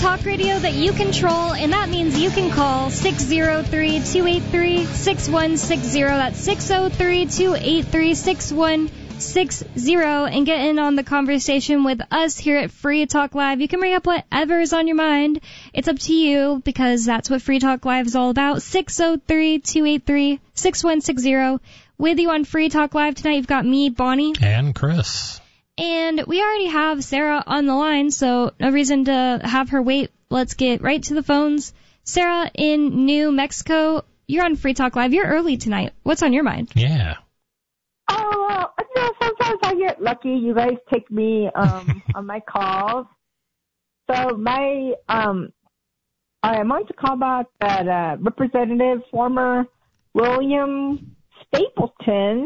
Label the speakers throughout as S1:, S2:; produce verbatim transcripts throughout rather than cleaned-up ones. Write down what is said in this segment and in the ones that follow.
S1: talk radio that you control, and that means you can call six oh three, two eight three, six one six zero. That's six oh three, two eight three, six one six zero and get in on the conversation with us here at Free Talk Live. You can bring up whatever is on your mind. It's up to you, because that's what Free Talk Live is all about. six oh three, two eight three, six one six zero. With you on Free Talk Live tonight, you've got me, Bonnie.
S2: And Chris.
S1: And we already have Sarah on the line, so no reason to have her wait. Let's get right to the phones. Sarah in New Mexico, you're on Free Talk Live. You're early tonight. What's on your mind?
S2: Yeah.
S3: Oh, well, you know, sometimes I get lucky. You guys take me um, on my calls. So my, um, I wanted to call about that uh, Representative, former William Stapleton.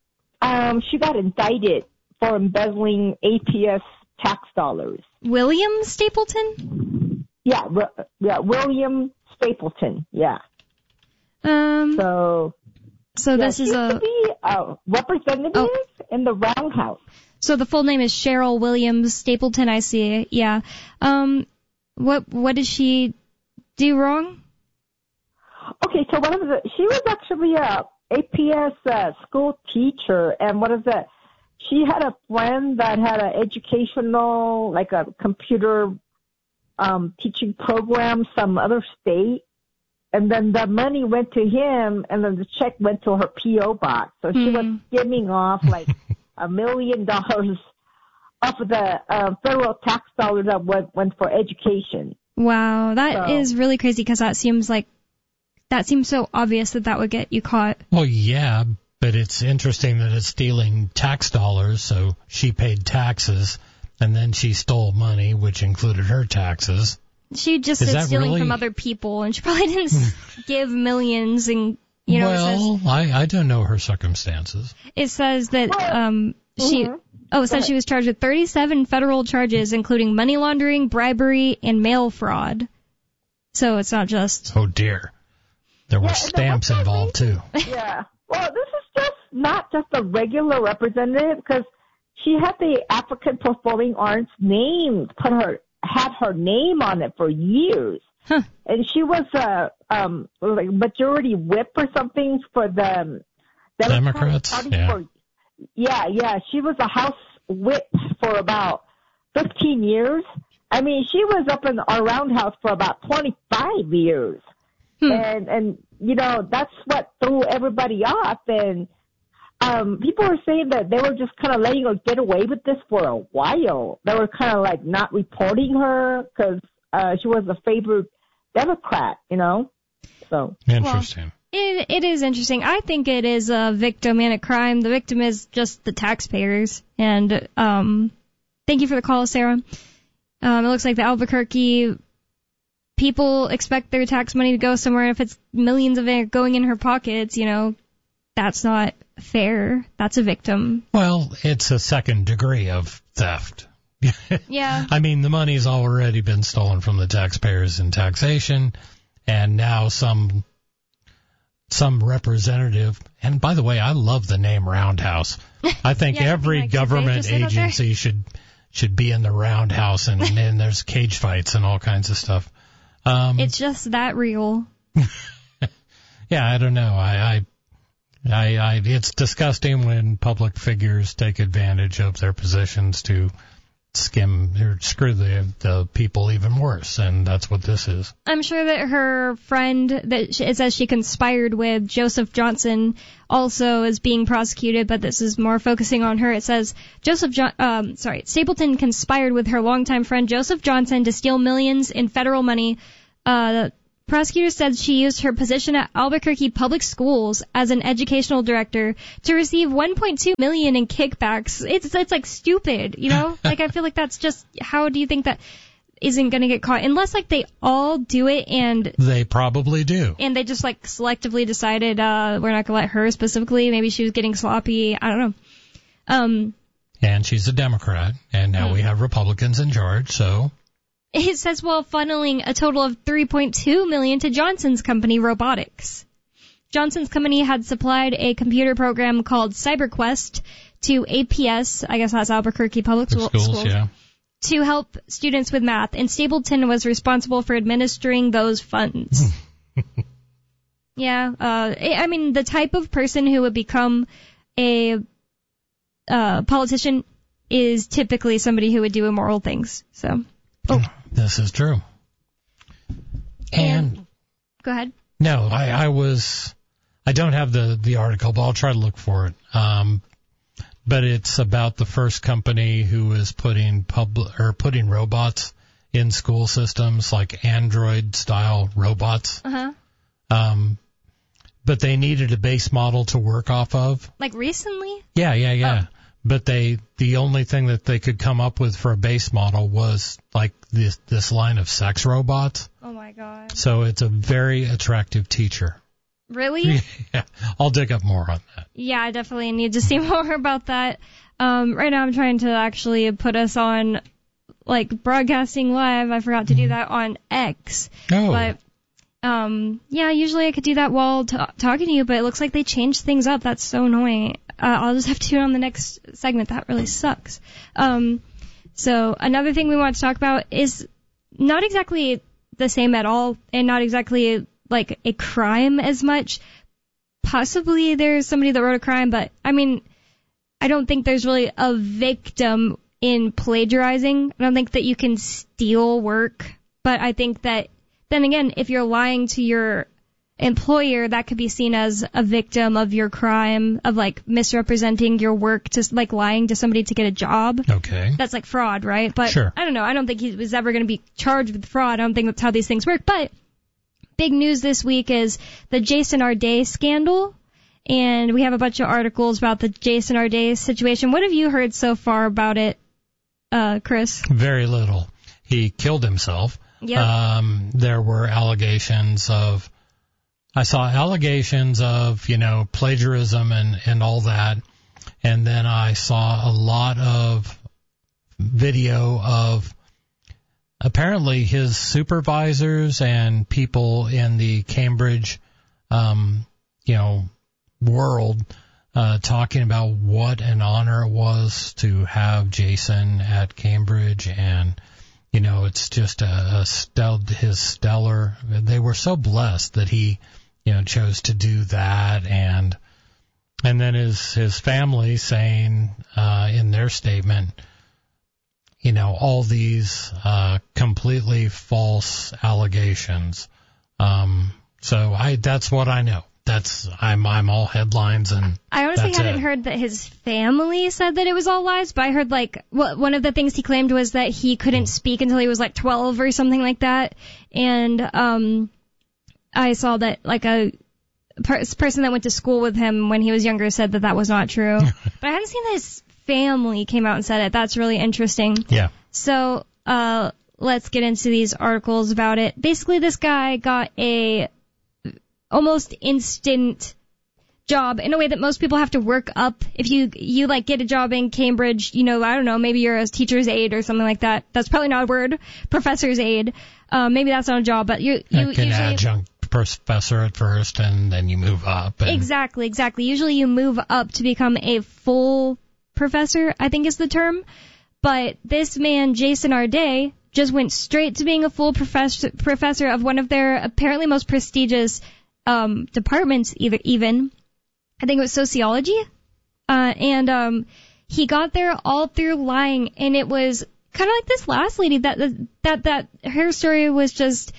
S3: Um, she got indicted for embezzling A P S tax dollars.
S1: William Stapleton?
S3: Yeah, yeah, William Stapleton. Yeah.
S1: Um.
S3: So.
S1: So
S3: yeah,
S1: this is a,
S3: to be a representative oh. in the Roundhouse.
S1: So the full name is Cheryl Williams Stapleton. I see. Yeah. Um. What What did she do wrong?
S3: Okay. So what is it? She was actually a A P S uh, school teacher, and what is it? She had a friend that had an educational, like a computer um, teaching program, some other state. And then the money went to him, and then the check went to her P O box. So she mm. was skimming off like a million dollars off of the uh, federal tax dollars that went, went for education.
S1: Wow, that
S3: so.
S1: is really crazy, because that seems like that seems so obvious that that would get you caught.
S2: Well, yeah, but it's interesting that it's stealing tax dollars. So she paid taxes, and then she stole money, which included her taxes.
S1: She just is stealing really? from other people, and she probably didn't give millions. And you know,
S2: well,
S1: it says,
S2: I I don't know her circumstances.
S1: It says that um she mm-hmm. oh it says she was charged with thirty-seven federal charges, including money laundering, bribery, and mail fraud. So it's not just.
S2: Oh dear, there were yeah, stamps involved too.
S3: Yeah. Well, this is just not just a regular representative, because she had the African Performing Arts name put her. had her name on it for years.
S1: Huh.
S3: And she was a um, like majority whip or something for the
S2: Democrats.
S3: Party
S2: yeah.
S3: For, yeah, yeah. She was a House whip for about fifteen years. I mean, she was up in our Roundhouse for about twenty-five years. Hmm. And, and, you know, that's what threw everybody off. And Um, people were saying that they were just kind of letting her get away with this for a while. They were kind of like not reporting her because uh, she was a favored Democrat, you know. So
S2: interesting.
S1: Well, it it is interesting. I think it is a victim in a crime. The victim is just the taxpayers. And um, thank you for the call, Sarah. Um, it looks like the Albuquerque people expect their tax money to go somewhere. And if it's millions of it going in her pockets, you know, that's not fair. That's a victim.
S2: Well, it's a second degree of theft.
S1: Yeah.
S2: I mean, the money's already been stolen from the taxpayers in taxation, and now some some representative. And by the way, I love the name Roundhouse. I think
S1: yeah,
S2: every
S1: like
S2: government agency should should be in the Roundhouse, and, and there's cage fights and all kinds of stuff. Um,
S1: it's just that real.
S2: Yeah, I don't know. I. I I, I, it's disgusting when public figures take advantage of their positions to skim or screw the, the people even worse, and that's what this is.
S1: I'm sure that her friend that she, it says she conspired with, Joseph Johnson, also is being prosecuted, but this is more focusing on her. It says Joseph, jo- um, sorry, Stapleton conspired with her longtime friend Joseph Johnson to steal millions in federal money. Uh, Prosecutors said she used her position at Albuquerque Public Schools as an educational director to receive one point two million dollars in kickbacks. It's it's like stupid, you know? Like, I feel like that's just, how do you think that isn't going to get caught? Unless, like, they all do it and...
S2: They probably do.
S1: And they just, like, selectively decided, uh, we're not going to let her specifically. Maybe she was getting sloppy. I don't know. Um.
S2: And she's a Democrat, and now mm. we have Republicans in charge, so...
S1: It says, well, funneling a total of three point two million dollars to Johnson's company, Robotics. Johnson's company had supplied a computer program called CyberQuest to A P S, I guess that's Albuquerque Public
S2: Schools,
S1: Schools,
S2: yeah.
S1: to help students with math, and Stapleton was responsible for administering those funds. yeah, uh, I mean, the type of person who would become a uh, politician is typically somebody who would do immoral things. So, oh.
S2: This is true. And, and
S1: go ahead.
S2: No, I, I was, I don't have the, the article, but I'll try to look for it. Um, but it's about the first company who is putting public or putting robots in school systems, like Android style robots.
S1: Uh-huh.
S2: Um, but they needed a base model to work off of.
S1: Like recently?
S2: Yeah, yeah, yeah.
S1: Oh.
S2: But they, the only thing that they could come up with for a base model was like this, this line of sex robots.
S1: Oh my God.
S2: So it's a very attractive teacher.
S1: Really?
S2: Yeah, I'll dig up more on that.
S1: Yeah, I definitely need to see more about that. Um, right now I'm trying to actually put us on, like, broadcasting live. I forgot to do that on X.
S2: Oh.
S1: But, um, yeah, usually I could do that while t- talking to you, but it looks like they changed things up. That's so annoying. Uh, I'll just have to do it on the next segment. That really sucks. Um, so another thing we want to talk about is not exactly the same at all, and not exactly like a crime as much. Possibly there's somebody that wrote a crime, but I mean, I don't think there's really a victim in plagiarizing. I don't think that you can steal work, but I think that then again, if you're lying to your employer, that could be seen as a victim of your crime of like misrepresenting your work, to like lying to somebody to get a job.
S2: Okay.
S1: That's like fraud, right? But
S2: sure.
S1: I don't know. I don't think he was ever going to be charged with fraud. I don't think that's how these things work. But big news this week is the Jason Arday scandal. And we have a bunch of articles about the Jason Arday situation. What have you heard so far about it, uh, Chris?
S2: Very little. He killed himself.
S1: Yep.
S2: Um, there were allegations of, I saw allegations of, you know, plagiarism and, and all that. And then I saw a lot of video of apparently his supervisors and people in the Cambridge, um, you know, world, uh, talking about what an honor it was to have Jason at Cambridge. And, you know, it's just a, a stel- his stellar, they were so blessed that he, you know, chose to do that. And, and then his, his family saying, uh, in their statement, you know, all these, uh, completely false allegations. Um, so I, that's what I know. That's, I'm, I'm all headlines and
S1: I honestly hadn't
S2: it.
S1: heard that his family said that it was all lies, but I heard like, well, one of the things he claimed was that he couldn't speak until he was like twelve or something like that. And, um, I saw that like a per- person that went to school with him when he was younger said that that was not true. But I hadn't seen that his family came out and said it. That's really interesting.
S2: Yeah.
S1: So, uh, let's get into these articles about it. Basically, this guy got a almost instant job in a way that most people have to work up. If you, you like get a job in Cambridge, you know, I don't know, maybe you're a teacher's aide or something like that. That's probably not a word. Professor's aide. Um, maybe that's not a job, but you, you
S2: like an
S1: usually
S2: adjunct professor at first and then you move up. And
S1: exactly, exactly. Usually you move up to become a full professor, I think is the term. But this man, Jason Arday, just went straight to being a full professor, professor of one of their apparently most prestigious um, departments, either, even. I think it was sociology. Uh, and um, he got there all through lying. And it was kind of like this last lady, that, that, that her story was just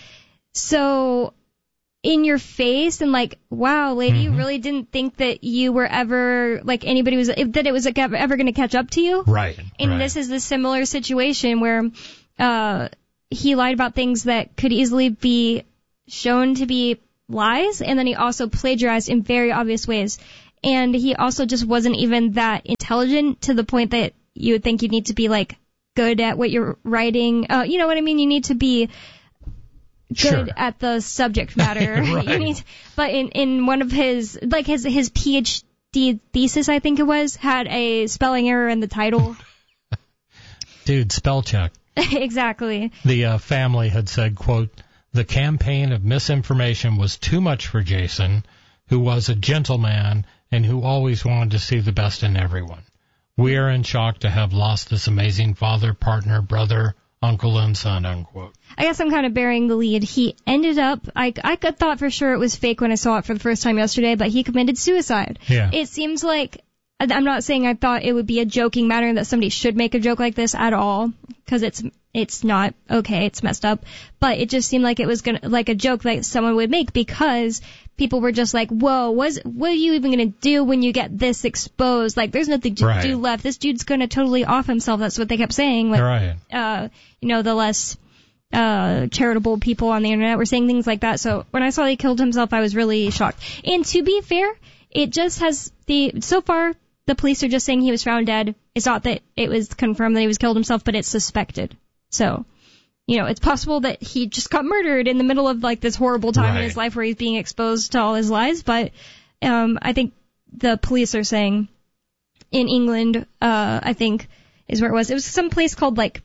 S1: so in your face and like, wow, lady,
S2: mm-hmm.
S1: you really didn't think that you were ever, like anybody was, that it was like ever, ever going to catch up to you?
S2: Right.
S1: And
S2: right.
S1: this is the similar situation where uh he lied about things that could easily be shown to be lies, and then he also plagiarized in very obvious ways. And he also just wasn't even that intelligent to the point that you would think you need to be like good at what you're writing. Uh, you know what I mean? You need to be good
S2: sure.
S1: at the subject matter.
S2: Right.
S1: You need, but in, in one of his, like his, his PhD thesis, I think it was, had a spelling error in the title.
S2: Dude, spell check.
S1: Exactly.
S2: The uh, family had said, quote, the campaign of misinformation was too much for Jason, who was a gentleman and who always wanted to see the best in everyone. We are in shock to have lost this amazing father, partner, brother, uncle, and son, unquote.
S1: I guess I'm kind of bearing the lead. He ended up, I, I thought for sure it was fake when I saw it for the first time yesterday, but he committed suicide.
S2: Yeah.
S1: It seems like, I'm not saying I thought it would be a joking matter that somebody should make a joke like this at all, because it's it's not okay, it's messed up, but it just seemed like it was gonna like a joke that someone would make, because people were just like, whoa, what's, what are you even gonna do when you get this exposed? Like, there's nothing to
S2: right.
S1: do left. This dude's gonna totally off himself. That's what they kept saying. Like,
S2: right.
S1: uh, you know, the less uh charitable people on the internet were saying things like that. So when I saw he killed himself, I was really shocked. And to be fair, it just has the so far. The police are just saying he was found dead. It's not that it was confirmed that he was killed himself, but it's suspected. So, you know, it's possible that he just got murdered in the middle of, like, this horrible time
S2: right.
S1: in his life where he's being exposed to all his lies. But um, I think the police are saying in England, uh, I think, is where it was. It was some place called, like,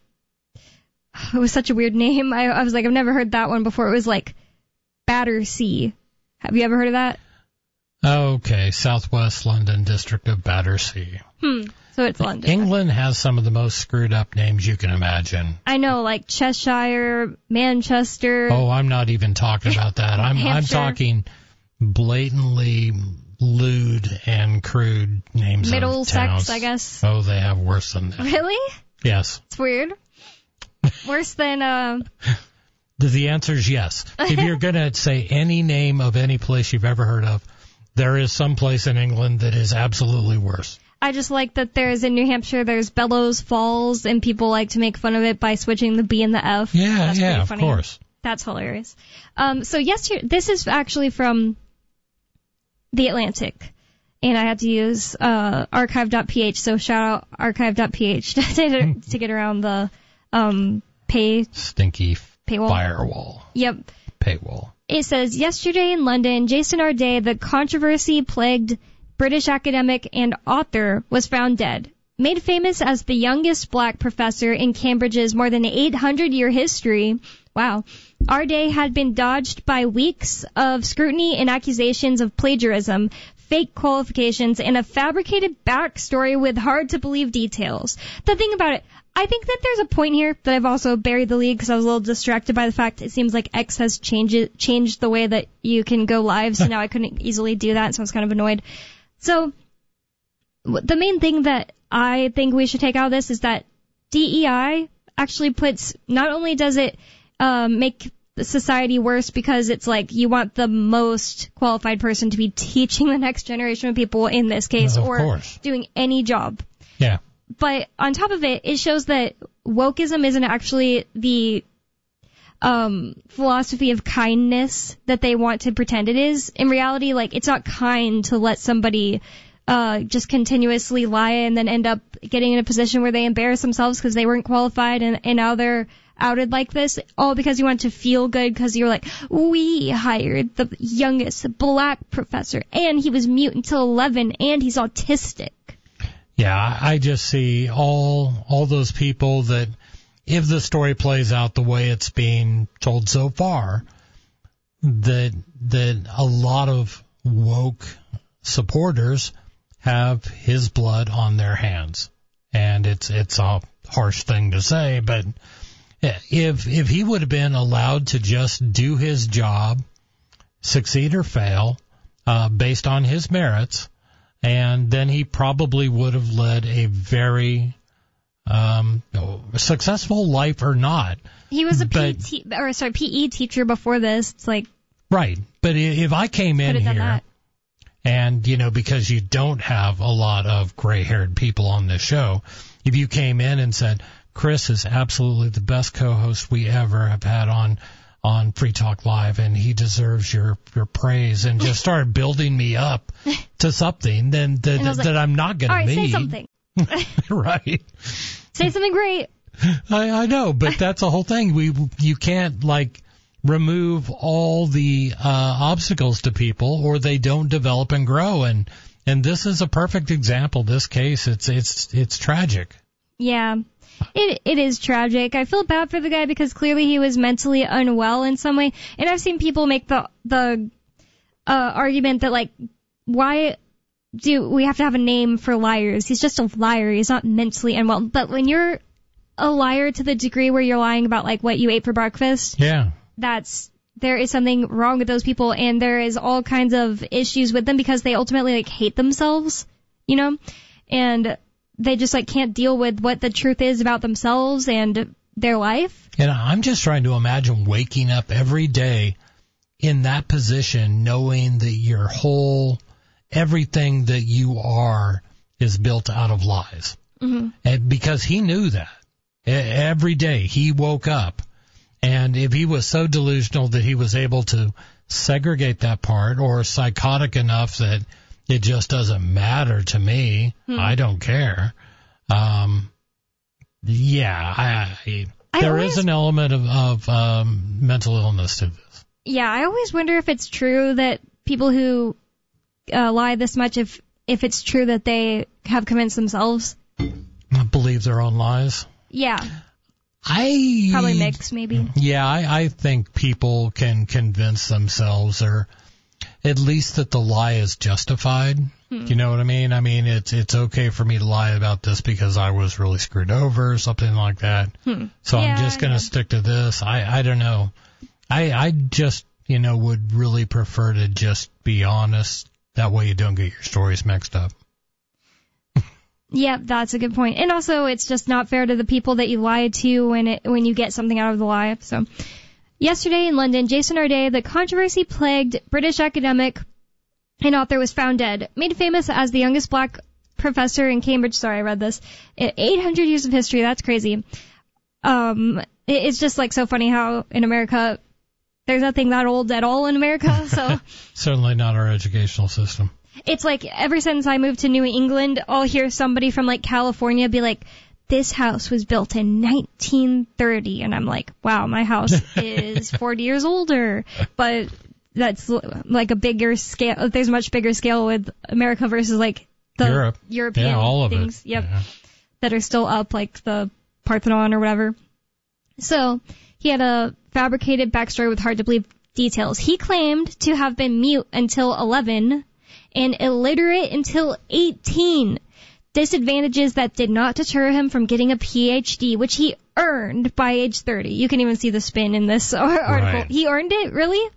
S1: it was such a weird name. I, I was like, I've never heard that one before. It was, like, Battersea. Have you ever heard of that?
S2: Okay, Southwest London District of Battersea.
S1: Hmm. So it's London.
S2: England has some of the most screwed up names you can imagine.
S1: I know, like Cheshire, Manchester.
S2: Oh, I'm not even talking about that. I'm I'm talking blatantly lewd and crude names
S1: Middlesex,
S2: of towns.
S1: I guess.
S2: Oh, they have worse than that.
S1: Really?
S2: Yes.
S1: It's weird. Worse than uh
S2: the, the answer is yes. If you're going to say any name of any place you've ever heard of, there is some place in England that is absolutely worse.
S1: I just like that there's in New Hampshire, there's Bellows Falls, and people like to make fun of it by switching the B and the F.
S2: Yeah,
S1: That's
S2: yeah, of
S1: funny.
S2: course.
S1: That's hilarious. Um, so yesterday, this is actually from The Atlantic, and I had to use uh, archive dot p h, so shout out archive dot p h to, to get around the um, pay
S2: Stinky
S1: paywall.
S2: Firewall.
S1: Yep.
S2: Paywall.
S1: It says, yesterday in London, Jason Arday, the controversy-plagued British academic and author, was found dead. Made famous as the youngest black professor in Cambridge's more than eight hundred year history. Wow. Arday had been dodged by weeks of scrutiny and accusations of plagiarism, fake qualifications, and a fabricated backstory with hard-to-believe details. The thing about it, I think that there's a point here that I've also buried the lead because I was a little distracted by the fact it seems like X has changed changed the way that you can go live, so now I couldn't easily do that, so I was kind of annoyed. So the main thing that I think we should take out of this is that D E I actually puts, not only does it um, make society worse because it's like you want the most qualified person to be teaching the next generation of people in this case,
S2: of
S1: or
S2: course.
S1: doing any job.
S2: Yeah.
S1: But on top of it, it shows that wokeism isn't actually the um, philosophy of kindness that they want to pretend it is. In reality, like, it's not kind to let somebody uh, just continuously lie and then end up getting in a position where they embarrass themselves because they weren't qualified and, and now they're outed like this, all because you want to feel good because you're like, we hired the youngest black professor and he was mute until eleven and he's autistic.
S2: Yeah, I just see all all those people that, if the story plays out the way it's being told so far, that that a lot of woke supporters have his blood on their hands. And it's it's a harsh thing to say, but if if he would have been allowed to just do his job, succeed or fail, uh, based on his merits, and then he probably would have led a very um, successful life or not.
S1: He was a
S2: but,
S1: P T, or sorry, P E teacher before this. It's like,
S2: right. But if I came in here,
S1: that.
S2: and, you know, because you don't have a lot of gray-haired people on this show, if you came in and said, Chris is absolutely the best co-host we ever have had on on Free Talk Live, and he deserves your, your praise, and just started building me up to something, then that, that, like, that I'm not going to need.
S1: All right, say something.
S2: Right.
S1: Say something great.
S2: I, I know, but that's the whole thing. We You can't, like, remove all the uh, obstacles to people, or they don't develop and grow, and and this is a perfect example. This case, it's it's it's tragic.
S1: Yeah. It it is tragic. I feel bad for the guy because clearly he was mentally unwell in some way. And I've seen people make the the uh, argument that, like, why do we have to have a name for liars? He's just a liar. He's not mentally unwell. But when you're a liar to the degree where you're lying about like what you ate for breakfast,
S2: yeah,
S1: that's there is something wrong with those people, and there is all kinds of issues with them because they ultimately like hate themselves, you know, and they just like can't deal with what the truth is about themselves and their life.
S2: And I'm just trying to imagine waking up every day in that position, knowing that your whole, everything that you are is built out of lies.
S1: Mm-hmm.
S2: And because he knew that. Every day he woke up, and if he was so delusional that he was able to segregate that part, or psychotic enough that it just doesn't matter to me, hmm. I don't care. Um, yeah, I, I,
S1: I
S2: there
S1: always,
S2: is an element of, of um, mental illness to this.
S1: Yeah, I always wonder if it's true that people who uh, lie this much, if if it's true that they have convinced themselves.
S2: Believe their own lies.
S1: Yeah.
S2: I
S1: probably mixed, maybe.
S2: Yeah, I, I think people can convince themselves, or at least that the lie is justified. Hmm. You know what I mean? I mean, it's it's okay for me to lie about this because I was really screwed over or something like that. Hmm. So yeah, I'm just going to yeah. stick to this. I, I don't know. I I just, you know, would really prefer to just be honest. That way you don't get your stories mixed up.
S1: Yeah, that's a good point. And also, it's just not fair to the people that you lied to when it, when you get something out of the lie. So, yesterday in London, Jason Arday, the controversy-plagued British academic and author, was found dead, made famous as the youngest black professor in Cambridge. Sorry, I read this. eight hundred years of history. That's crazy. Um, it's just like so funny how in America there's nothing that old at all in America. So
S2: certainly not our educational system.
S1: It's like ever since I moved to New England, I'll hear somebody from like California be like, this house was built in nineteen thirty. And I'm like, wow, my house is forty years older. But that's like a bigger scale. There's a much bigger scale with America versus like the
S2: Europe.
S1: European
S2: yeah, all of
S1: things
S2: it.
S1: Yep,
S2: yeah.
S1: that are still up, like the Parthenon or whatever. So he had a fabricated backstory with hard to believe details. He claimed to have been mute until eleven and illiterate until eighteen. Disadvantages that did not deter him from getting a P H D, which he earned by age thirty. You can even see the spin in this article.
S2: Right.
S1: He earned it, really?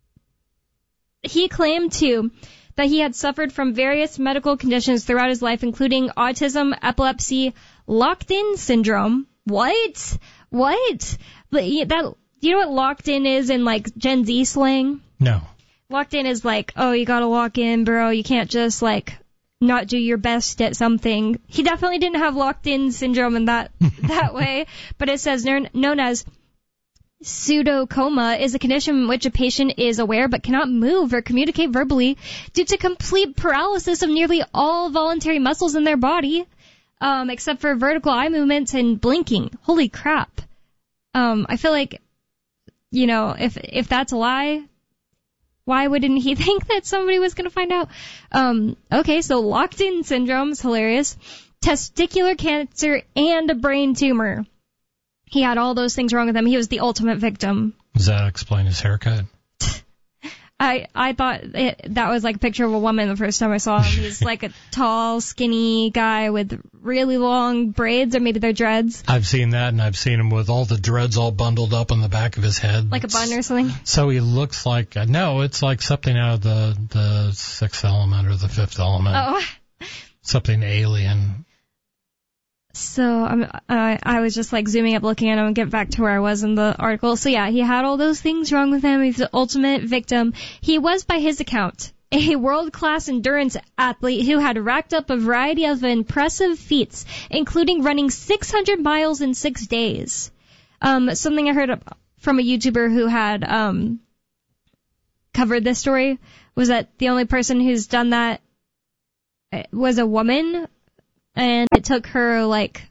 S1: He claimed, too, that he had suffered from various medical conditions throughout his life, including autism, epilepsy, locked-in syndrome. What? What? That, you know what locked in is in, like, Gen Z slang?
S2: No.
S1: Locked in is like, oh, you gotta lock in, bro. You can't just, like, not do your best at something. He definitely didn't have locked-in syndrome in that that way, but it says known as pseudocoma is a condition in which a patient is aware but cannot move or communicate verbally due to complete paralysis of nearly all voluntary muscles in their body, um, except for vertical eye movements and blinking. Holy crap. Um, I feel like, you know, if if that's a lie, why wouldn't he think that somebody was going to find out? Um, okay, so locked-in syndrome is hilarious. Testicular cancer and a brain tumor. He had all those things wrong with him. He was the ultimate victim.
S2: Does that explain his haircut?
S1: I I thought it, that was like a picture of a woman the first time I saw him. He's like a tall, skinny guy with really long braids, or maybe they're dreads.
S2: I've seen that, and I've seen him with all the dreads all bundled up on the back of his head.
S1: Like a bun or something?
S2: So he looks like, uh, no, it's like something out of the, the Sixth Element or the Fifth Element.
S1: Oh.
S2: Something alien.
S1: So I'm, uh, I was just like zooming up, looking at him, and get back to where I was in the article. So yeah, he had all those things wrong with him. He's the ultimate victim. He was, by his account, a world-class endurance athlete who had racked up a variety of impressive feats, including running six hundred miles in six days. Um, something I heard from a YouTuber who had um, covered this story was that the only person who's done that was a woman. And it took her, like,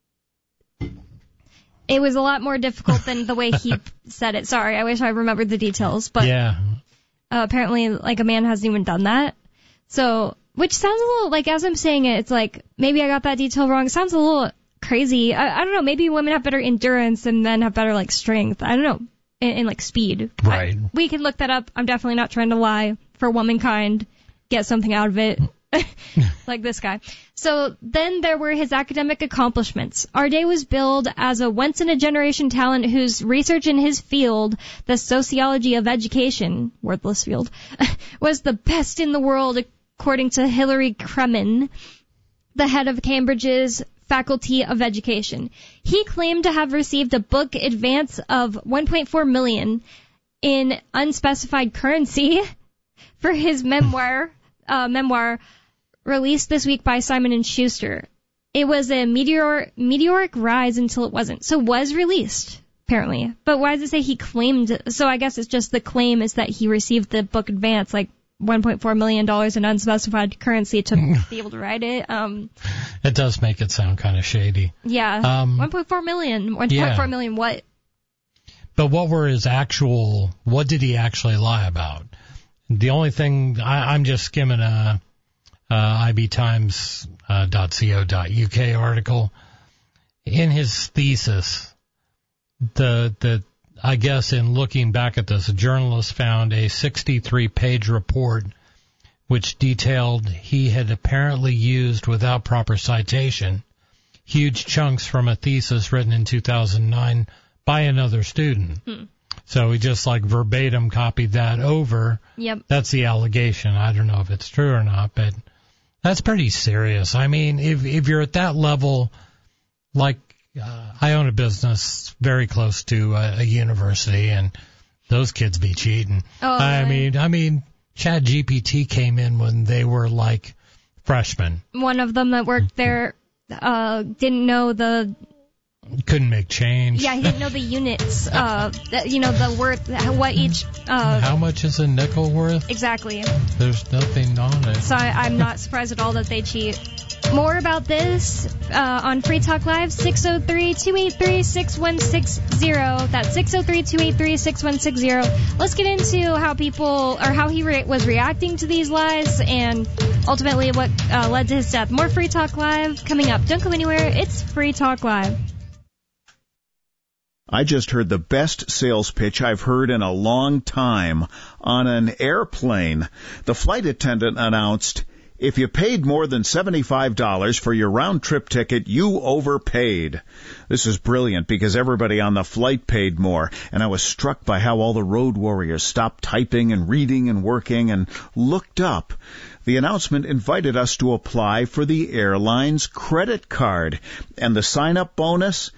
S1: it was a lot more difficult than the way he said it. Sorry, I wish I remembered the details. But
S2: yeah.
S1: uh, apparently, like, a man hasn't even done that. So, which sounds a little, like, as I'm saying it, it's like, maybe I got that detail wrong. It sounds a little crazy. I, I don't know, maybe women have better endurance and men have better, like, strength. I don't know, and, and like, speed.
S2: Right.
S1: I, we can look that up. I'm definitely not trying to lie for womankind, get something out of it. like this guy. So then there were his academic accomplishments. Ardé was billed as a once-in-a-generation talent whose research in his field, the sociology of education, worthless field, was the best in the world according to Hilary Kremen, the head of Cambridge's Faculty of Education. He claimed to have received a book advance of one point four million dollars in unspecified currency for his memoir, uh, memoir released this week by Simon and Schuster. It was a meteor, meteoric rise until it wasn't. So was released, apparently. But why does it say he claimed? So I guess it's just the claim is that he received the book advance, like one point four million dollars in unspecified currency to be able to write it. Um,
S2: it does make it sound kind of shady.
S1: Yeah.
S2: Um,
S1: one point four million. one point four
S2: yeah.
S1: million what?
S2: But what were his actual, what did he actually lie about? The only thing, I, I'm just skimming a, a I B Times dot co dot U K article. In his thesis, the, the, I guess in looking back at this, a journalist found a sixty-three page report which detailed he had apparently used without proper citation huge chunks from a thesis written in two thousand nine by another student. Hmm. So he just like verbatim copied that over.
S1: Yep.
S2: That's the allegation. I don't know if it's true or not, but that's pretty serious. I mean, if if you're at that level, like uh, I own a business very close to a, a university, and those kids be cheating.
S1: Oh,
S2: I
S1: really?
S2: mean, I mean, ChatGPT came in when they were like freshmen.
S1: One of them that worked there uh didn't know the
S2: couldn't make change.
S1: Yeah, he didn't know the units, uh, that, you know, the worth, what each, uh...
S2: How much is a nickel worth?
S1: Exactly.
S2: There's nothing on it.
S1: So I, I'm not surprised at all that they cheat. More about this, uh, on Free Talk Live, six oh three, two eight three, six one six zero. That's six oh three, two eight three, six one six zero. Let's get into how people, or how he re- was reacting to these lies, and ultimately what, uh, led to his death. More Free Talk Live coming up. Don't go anywhere. It's Free Talk Live.
S4: I just heard the best sales pitch I've heard in a long time on an airplane. The flight attendant announced, if you paid more than seventy-five dollars for your round-trip ticket, you overpaid. This is brilliant because everybody on the flight paid more, and I was struck by how all the road warriors stopped typing and reading and working and looked up. The announcement invited us to apply for the airline's credit card. And the sign-up bonus?